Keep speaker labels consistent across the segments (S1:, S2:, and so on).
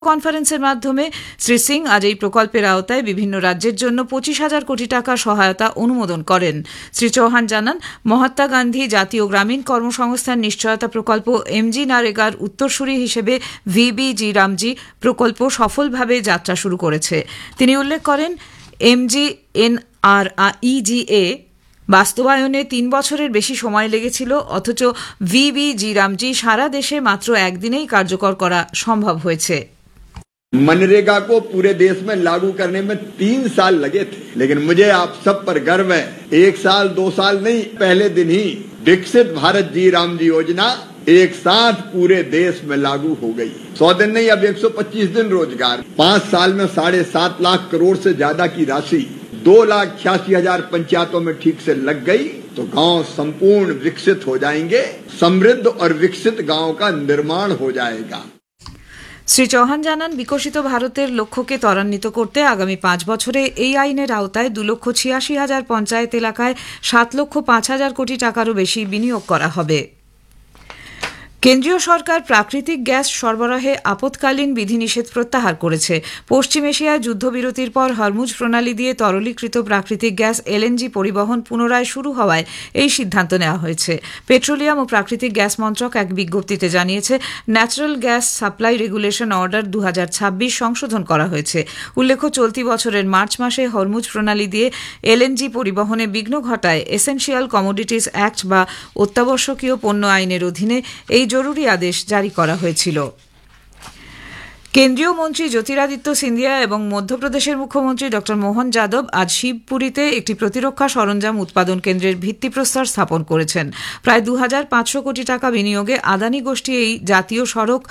S1: কনফারেন্সের মাধ্যমে শ্রী সিং আজ এই প্রকল্পের আওতায় বিভিন্ন রাজ্যের জন্য 25,000 কোটি টাকা সহায়তা অনুমোদন করেন। শ্রী চৌহান জানান, মহাত্মা গান্ধী জাতীয় গ্রামীণ কর্মসংস্থান নিশ্চয়তা প্রকল্প এমজি নারেগার উত্তরসূরি হিসেবে ভিবিজি রামজি প্রকল্প সফলভাবে যাত্রা শুরু করেছে। তিনি উল্লেখ করেন, এমজি এনআরইজিএ বাস্তবায়নে 3 বছরের বেশি সময় লেগেছিল, অথচ ভিবিজি রামজি সারা দেশে মাত্র একদিনেই কার্যকর করা সম্ভব হয়েছে।
S2: मनरेगा को पूरे देश में लागू करने में 3 साल लगे थे, लेकिन मुझे आप सब पर गर्व है, 1 साल 2 साल नहीं, पहले दिन ही विकसित भारत जी राम जी योजना एक साथ पूरे देश में लागू हो गई। 100 दिन नहीं, अब 125 दिन रोजगार। 5 साल में 7.5 लाख करोड़ से ज्यादा की राशि 2,88,000 पंचायतों में ठीक से लग गई, तो गांव संपूर्ण विकसित हो जाएंगे। समृद्ध और विकसित गांव का निर्माण हो जाएगा।
S1: শ্রী চৌহান জানান, বিকশিত ভারতের লক্ষ্যকে ত্বরান্বিত করতে আগামী 5 বছরে এই আইনের আওতায় 2,86,000 পঞ্চায়েত এলাকায় 7,05,000 কোটি টাকারও বেশি বিনিয়োগ করা হবে। কেন্দ্রীয় সরকার প্রাকৃতিক গ্যাস সরবরাহে আপৎকালীন বিধিনিষেধ প্রত্যাহার করেছে। পশ্চিম এশিয়ায় যুদ্ধবিরতির পর হরমুজ প্রণালী দিয়ে তরলীকৃত প্রাকৃতিক গ্যাস এলএনজি পরিবহন পুনরায় শুরু হওয়ায় এই সিদ্ধান্ত নেওয়া হয়েছে। পেট্রোলিয়াম ও প্রাকৃতিক গ্যাস মন্ত্রক এক বিজ্ঞপ্তিতে জানিয়েছে, natural gas supply regulation order 2026 সংশোধন করা হয়েছে। উল্লেখ্য, চলতি বছরের মার্চ মাসে হরমুজ প্রণালী দিয়ে এলএনজি পরিবহনে বিঘ্ন ঘটায় এসেনশিয়াল কমোডিটিস অ্যাক্ট বা অত্যাবশ্যকীয় পণ্য আইনের অধীনে এই জরুরি আদেশ জারি করা হয়েছিল। কেন্দ্রীয় মন্ত্রী জ্যোতিরাদিত্য সিন্ধিয়া এবং মধ্যপ্রদেশের মুখ্যমন্ত্রী ড মোহন যাদব আজ শিবপুরীতে একটি প্রতিরক্ষা সরঞ্জাম উৎপাদন কেন্দ্রের ভিত্তিপ্রস্তর স্থাপন করেছেন। প্রায় 2,500 কোটি টাকা বিনিয়োগে আদানি গোষ্ঠী এই জাতীয় সড়ক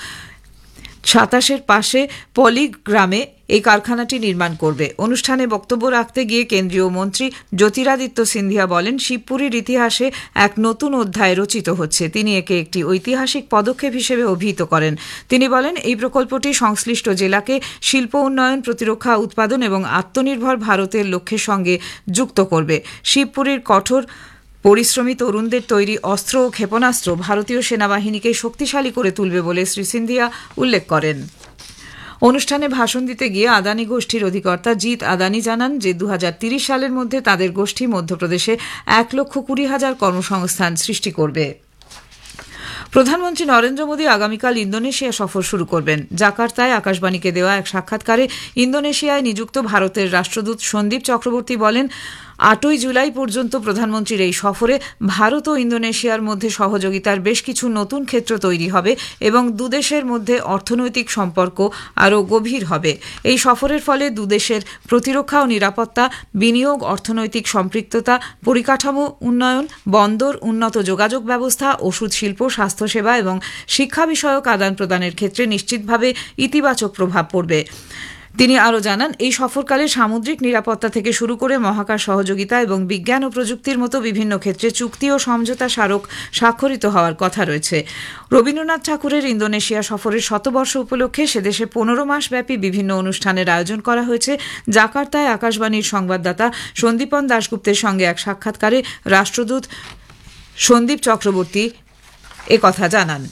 S1: 27 পাশে পলিগ্রামে এই কারখানাটি নির্মাণ করবে। অনুষ্ঠানে বক্তব্য রাখতে গিয়ে কেন্দ্রীয় মন্ত্রী জ্যোতিরাদিত্য সিন্ধিয়া বলেন, শিবপুরীর ইতিহাসে এক নতুন অধ্যায় রচিত হচ্ছে। তিনি একে একটি ঐতিহাসিক পদক্ষেপ হিসেবে অভিহিত করেন। তিনি বলেন, এই প্রকল্পটি সংশ্লিষ্ট জেলাকে শিল্প উন্নয়ন, প্রতিরক্ষা উৎপাদন এবং আত্মনির্ভর ভারতের লক্ষ্যের সঙ্গে যুক্ত করবে। শিবপুরীর কঠোর পরিশ্রমী তরুণদের তৈরি অস্ত্র ও ক্ষেপণাস্ত্র ভারতীয় সেনাবাহিনীকে শক্তিশালী করে তুলবে বলে শ্রী সিন্ধিয়া উল্লেখ করেন। অনুষ্ঠানে ভাষণ দিতে গিয়ে আদানি গোষ্ঠীর অধিকর্তা জিৎ আদানি জানান যে 2030 সালের মধ্যে তাদের গোষ্ঠী মধ্যপ্রদেশে 1,20,000 কর্মসংস্থান সৃষ্টি করবে। প্রধানমন্ত্রী নরেন্দ্র মোদী আগামীকাল ইন্দোনেশিয়া সফর শুরু করবেন। জাকার্তায় আকাশবাণীকে দেওয়া এক সাক্ষাৎকারে ইন্দোনেশিয়ায় নিযুক্ত ভারতের রাষ্ট্রদূত সন্দীপ চক্রবর্তী বলেন, 8 জুলাই পর্যন্ত প্রধানমন্ত্রীর এই সফরে ভারত ও ইন্দোনেশিয়ার মধ্যে সহযোগিতার বেশ কিছু নতুন ক্ষেত্র তৈরি হবে এবং দুদেশের মধ্যে অর্থনৈতিক সম্পর্ক আরও গভীর হবে। এই সফরের ফলে দুদেশের প্রতিরক্ষা ও নিরাপত্তা, বিনিয়োগ, অর্থনৈতিক সম্পৃক্ততা, পরিকাঠামো উন্নয়ন, বন্দর, উন্নত যোগাযোগ ব্যবস্থা, ওষুধ শিল্প, স্বাস্থ্যসেবা এবং শিক্ষা বিষয়ক আদান প্রদানের ক্ষেত্রে নিশ্চিতভাবে ইতিবাচক প্রভাব পড়বে। তিনি আরও জানান, এই সফরকালে সামুদ্রিক নিরাপত্তা থেকে শুরু করে মহাকাশ সহযোগিতা এবং বিজ্ঞান ও প্রযুক্তির মতো বিভিন্ন ক্ষেত্রে চুক্তি ও সমঝোতা স্মারক স্বাক্ষরিত হওয়ার কথা রয়েছে। রবীন্দ্রনাথ ঠাকুরের ইন্দোনেশিয়া সফরের 100 উপলক্ষে সেদেশে 15 মাস ব্যাপী বিভিন্ন অনুষ্ঠানের আয়োজন করা হয়েছে। জাকার্তায় আকাশবাণীর সংবাদদাতা সন্দীপন দাশগুপ্তের সঙ্গে এক সাক্ষাৎকারে রাষ্ট্রদূত সন্দীপ চক্রবর্তী একথা জানান।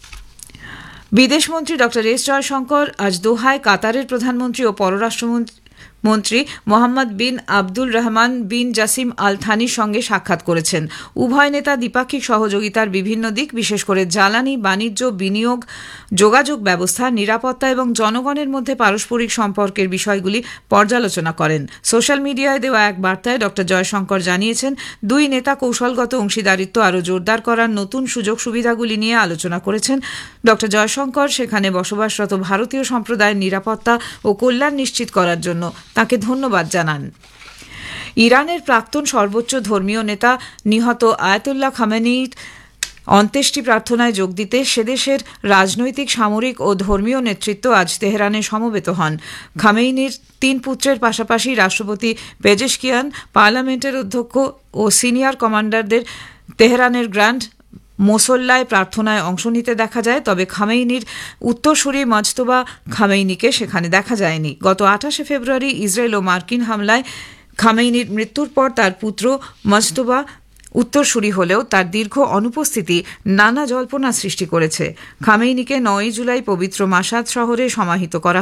S1: বিদেশমন্ত্রী ড এস জয়শঙ্কর আজ দোহায় কাতারের প্রধানমন্ত্রী ও পররাষ্ট্রমন্ত্রী মোহাম্মদ বিন আব্দুল রহমান বিন জাসিম আল থানির সঙ্গে সাক্ষাৎ করেছেন। উভয় নেতা দ্বিপাক্ষিক সহযোগিতার বিভিন্ন দিক, বিশেষ করে জ্বালানি, বাণিজ্য, বিনিয়োগ, যোগাযোগ ব্যবস্থা, নিরাপত্তা এবং জনগণের মধ্যে পারস্পরিক সম্পর্কের বিষয়গুলি পর্যালোচনা করেন। সোশ্যাল মিডিয়ায় দেওয়া এক বার্তায় ড জয়শঙ্কর জানিয়েছেন, দুই নেতা কৌশলগত অংশীদারিত্ব আরও জোরদার করার নতুন সুযোগ সুবিধাগুলি নিয়ে আলোচনা করেছেন। ড জয়শঙ্কর সেখানে বসবাসরত ভারতীয় সম্প্রদায়ের নিরাপত্তা ও কল্যাণ নিশ্চিত করার জন্য তাকে ধন্যবাদ জানান। ইরানের প্রাক্তন সর্বোচ্চ ধর্মীয় নেতা নিহত আয়াতুল্লাহ খামেনির অন্ত্যেষ্টি প্রার্থনায় যোগ দিতে সেদেশের রাজনৈতিক, সামরিক ও ধর্মীয় নেতৃত্ব আজ তেহরানে সমবেত হন। খামেইনির 3 পুত্রের পাশাপাশি রাষ্ট্রপতি পেজেশকিয়ান, পার্লামেন্টের অধ্যক্ষ ও সিনিয়র কমান্ডারদের তেহরানের গ্র্যান্ড মোসল্লায় প্রার্থনায় অংশ নিতে দেখা যায়, তবে খামেইনির উত্তরসূরি মজতবা খামেইনিকে সেখানে দেখা যায়নি। গত 28 ফেব্রুয়ারি ইসরায়েল ও মার্কিন হামলায় খামেইনির মৃত্যুর পর তার পুত্র মজতবা উত্তরসূরি হলেও তার দীর্ঘ অনুপস্থিতি নানা জল্পনা সৃষ্টি করেছে। খামেইনিকে 9 জুলাই পবিত্র মাশহাদ শহরে সমাহিত করা